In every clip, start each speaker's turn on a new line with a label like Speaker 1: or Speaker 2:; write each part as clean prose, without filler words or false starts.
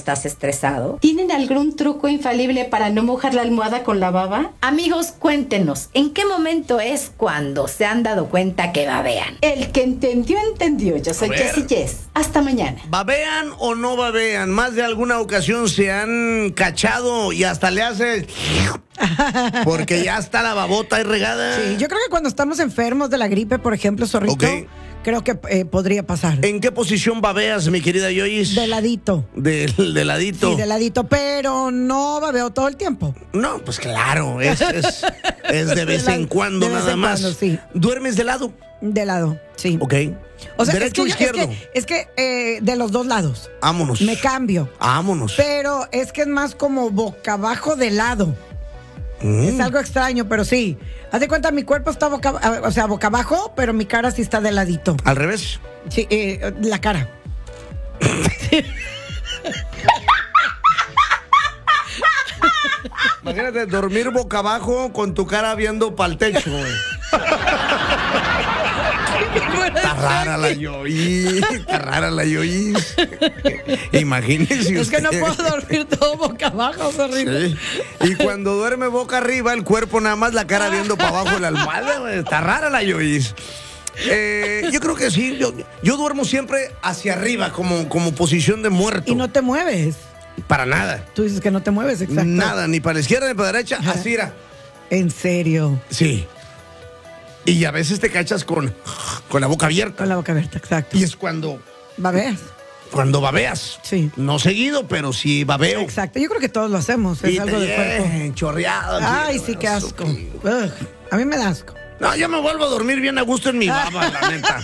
Speaker 1: estás estresado?
Speaker 2: ¿Tienen algún truco infalible para no mojar la almohada con la baba?
Speaker 1: Amigos, cuéntenos, ¿en qué momento es cuando se han dado cuenta que babean?
Speaker 2: El que entendió, entendió. Yo soy Jessie Jess. Hasta mañana.
Speaker 3: ¿Babean o no babean? Más de alguna ocasión se han cachado y hasta le hace... porque ya está la babota ahí regada.
Speaker 4: Sí, yo creo que cuando estamos enfermos de la gripe, por ejemplo, zorrito,
Speaker 3: Ok.
Speaker 4: creo que podría pasar.
Speaker 3: ¿En qué posición babeas, mi querida Yoyis?
Speaker 4: De ladito.
Speaker 3: De ladito.
Speaker 4: Sí, de ladito, pero no babeo todo el tiempo.
Speaker 3: No, pues claro, es de vez en cuando
Speaker 4: de vez
Speaker 3: nada
Speaker 4: en
Speaker 3: más.
Speaker 4: cuando, sí.
Speaker 3: ¿Duermes de lado?
Speaker 4: De lado, sí.
Speaker 3: Ok.
Speaker 4: O sea,
Speaker 3: ¿derecho o izquierdo?
Speaker 4: Es que de los dos lados.
Speaker 3: Vámonos.
Speaker 4: Me cambio.
Speaker 3: Vámonos.
Speaker 4: Pero es que es más como boca abajo de lado. Es algo extraño, pero sí. Haz de cuenta, mi cuerpo está boca abajo, pero mi cara sí está de ladito.
Speaker 3: ¿Al revés?
Speaker 4: Sí, la cara.
Speaker 3: Imagínate dormir boca abajo con tu cara viendo pa'l techo, güey. Está rara la Yoyis. Está rara la Yoyis. Imagínese
Speaker 4: Es que
Speaker 3: usted.
Speaker 4: no puedo dormir todo boca abajo, es horrible.
Speaker 3: Sí. Y cuando duerme boca arriba, el cuerpo nada más, la cara viendo para abajo de la almohada, güey. Está rara la Yoyis. Yo creo que sí. Yo duermo siempre hacia arriba, como posición de muerto.
Speaker 4: Y no te mueves.
Speaker 3: Para nada.
Speaker 4: Tú dices que no te mueves, exacto.
Speaker 3: Nada, ni para la izquierda ni para la derecha. Así era.
Speaker 4: En serio.
Speaker 3: Sí. Y a veces te cachas con la boca abierta.
Speaker 4: Con la boca abierta, exacto.
Speaker 3: Y es cuando
Speaker 4: ¿Babeas?
Speaker 3: babeas.
Speaker 4: Sí.
Speaker 3: No seguido, pero sí babeo.
Speaker 4: Exacto. Yo creo que todos lo hacemos. Es
Speaker 3: Y
Speaker 4: algo del cuerpo.
Speaker 3: chorreado.
Speaker 4: Ay, sí, qué asco. Ugh, a mí me da asco.
Speaker 3: No, yo me vuelvo a dormir bien a gusto en mi baba, la neta.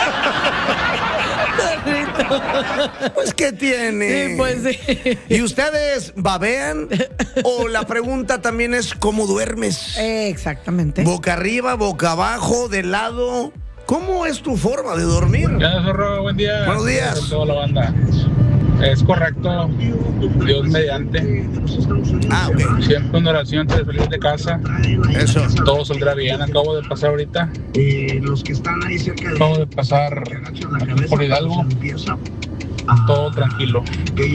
Speaker 3: Pues, ¿qué tiene?
Speaker 4: Sí, pues sí.
Speaker 3: ¿Y ustedes babean? O la pregunta también es, ¿cómo duermes?
Speaker 4: Exactamente.
Speaker 3: ¿Boca arriba, boca abajo, de lado? ¿Cómo es tu forma de dormir?
Speaker 5: Ya, zorro, buen día.
Speaker 3: Buenos días.
Speaker 5: A toda la banda. Es correcto, Dios mediante.
Speaker 3: Ah, ok.
Speaker 5: Siempre una oración antes de salir de casa.
Speaker 3: Eso.
Speaker 5: Todo saldrá bien. Acabo de pasar ahorita. Acabo de pasar por Hidalgo. Todo tranquilo.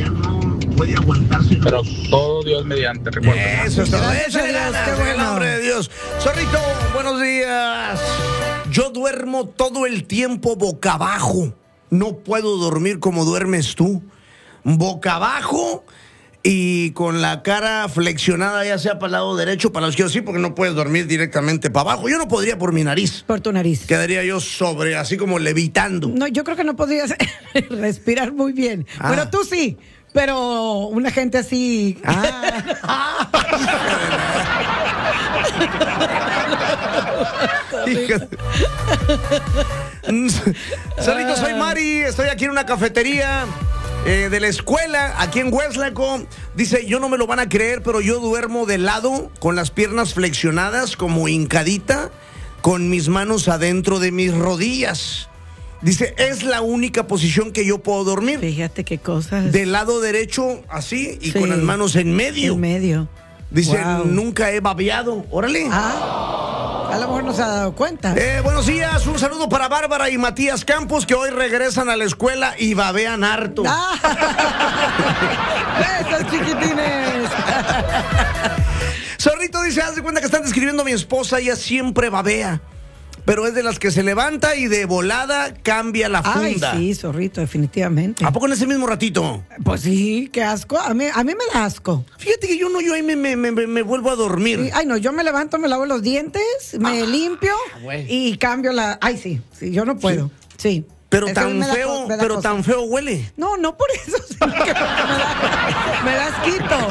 Speaker 5: Pero todo Dios mediante, recuerda.
Speaker 3: Eso es todo.
Speaker 4: Gracias a
Speaker 3: Échale
Speaker 4: Dios,
Speaker 3: ganas,
Speaker 4: qué
Speaker 3: en el
Speaker 4: bueno.
Speaker 3: nombre de Dios. Zorrito, buenos días. Yo duermo todo el tiempo boca abajo. No puedo dormir como duermes tú. Boca abajo y con la cara flexionada, ya sea para el lado derecho o para el izquierdo. Sí, porque no puedes dormir directamente para abajo. Yo no podría por mi nariz.
Speaker 4: Por tu nariz.
Speaker 3: Quedaría yo así como levitando.
Speaker 4: No, yo creo que no podrías respirar muy bien.
Speaker 3: Ah.
Speaker 4: Bueno, tú sí, pero una gente así.
Speaker 3: Solito, soy Mari, estoy aquí en una cafetería de la escuela, aquí en Hueslaco. Dice, yo no me lo van a creer, pero yo duermo de lado, con las piernas flexionadas, como hincadita, con mis manos adentro de mis rodillas. Dice, es la única posición que yo puedo dormir.
Speaker 4: Fíjate qué cosas.
Speaker 3: Del lado derecho, así, y
Speaker 4: Sí.
Speaker 3: con las manos en medio.
Speaker 4: En medio.
Speaker 3: Dice,
Speaker 4: Wow.
Speaker 3: nunca he babeado. Órale.
Speaker 4: A lo mejor no se ha dado cuenta.
Speaker 3: Buenos días, un saludo para Bárbara y Matías Campos, que hoy regresan a la escuela y babean harto.
Speaker 4: ¡Besos, chiquitines!
Speaker 3: Zorrito dice, haz de cuenta que están describiendo a mi esposa, ella siempre babea, pero es de las que se levanta y de volada cambia la funda.
Speaker 4: Ay, sí, zorrito, definitivamente.
Speaker 3: ¿A poco en ese mismo ratito?
Speaker 4: Pues sí, qué asco. A mí me da asco.
Speaker 3: Fíjate que yo ahí me vuelvo a dormir.
Speaker 4: Sí, ay, no, yo me levanto, me lavo los dientes, me limpio
Speaker 3: güey.
Speaker 4: y cambio la... Ay, sí, yo no puedo. Sí.
Speaker 3: Pero
Speaker 4: Eso
Speaker 3: tan
Speaker 4: me da
Speaker 3: feo,
Speaker 4: me da
Speaker 3: pero
Speaker 4: cosa.
Speaker 3: tan feo huele.
Speaker 4: No, no por eso, sino que me da asquito.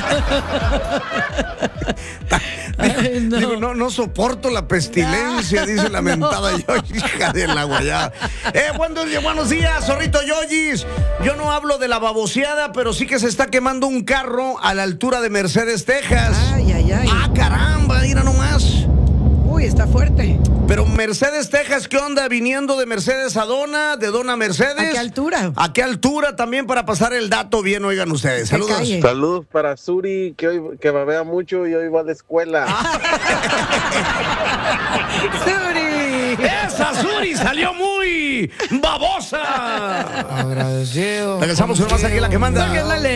Speaker 4: Ay, no.
Speaker 3: Digo, no soporto la pestilencia, dice la mentada Yoyis, hija de la guayaba. Buenos días, Zorrito Yoyis. Yo no hablo de la baboseada, pero sí que se está quemando un carro a la altura de Mercedes, Texas.
Speaker 4: Ay, ay, ay.
Speaker 3: ¡Ah, caramba! Mira nomás.
Speaker 4: Uy, está fuerte.
Speaker 3: Pero Mercedes, Texas, ¿qué onda? Viniendo de Mercedes a Dona, de Dona a Mercedes.
Speaker 4: ¿A qué altura?
Speaker 3: ¿A qué altura también para pasar el dato bien, oigan ustedes?
Speaker 4: ¿Qué
Speaker 3: Saludos.
Speaker 4: calle?
Speaker 6: Saludos para Suri, que babea mucho y hoy va a la escuela.
Speaker 4: ¡Suri!
Speaker 3: ¡Esa Suri salió muy babosa!
Speaker 7: Agradecido.
Speaker 3: Regresamos con más aquí La Que Manda.
Speaker 4: Sáquenla,